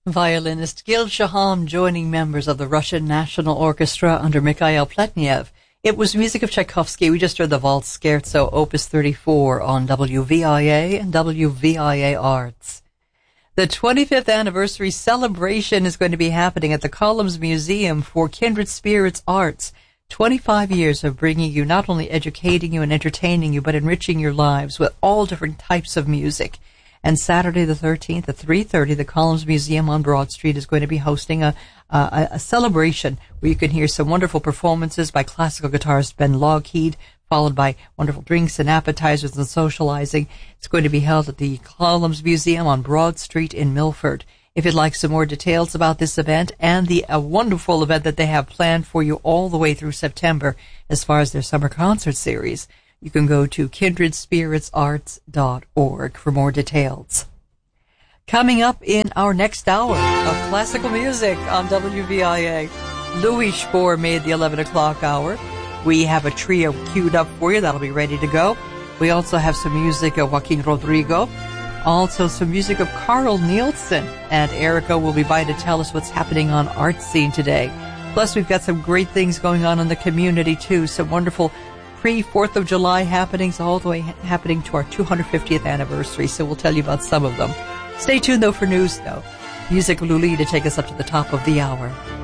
Violinist Gil Shaham joining members of the Russian National Orchestra under Mikhail Pletnev. It was music of Tchaikovsky. We just heard the Waltz Scherzo, Opus 34 on WVIA and WVIA Arts. The 25th anniversary celebration is going to be happening at the Columns Museum for Kindred Spirits Arts. 25 years of bringing you, not only educating you and entertaining you, but enriching your lives with all different types of music. And Saturday the 13th at 3:30, the Columns Museum on Broad Street is going to be hosting a celebration where you can hear some wonderful performances by classical guitarist Ben Lougheed, followed by wonderful drinks and appetizers and socializing. It's going to be held at the Columns Museum on Broad Street in Milford. If you'd like some more details about this event and the wonderful event that they have planned for you all the way through September as far as their summer concert series, you can go to kindredspiritsarts.org for more details. Coming up in our next hour of classical music on WVIA, Louis Spohr made the 11 o'clock hour. We have a trio queued up for you that'll be ready to go. We also have some music of Joaquin Rodrigo, also some music of Carl Nielsen, and Erica will be by to tell us what's happening on Art Scene today. Plus, we've got some great things going on in the community, too, some wonderful pre-4th of July happenings all the way happening to our 250th anniversary, so we'll tell you about some of them. Stay tuned, though, for news, though. Music Luli to take us up to the top of the hour.